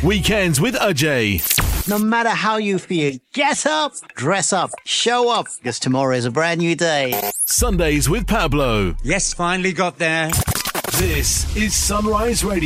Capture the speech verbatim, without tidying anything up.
Weekends with Ajay. No matter how you feel, get up, dress up, show up, because tomorrow is a brand new day. Sundays with Pablo. Yes, finally got there. This is Sunrise Radio.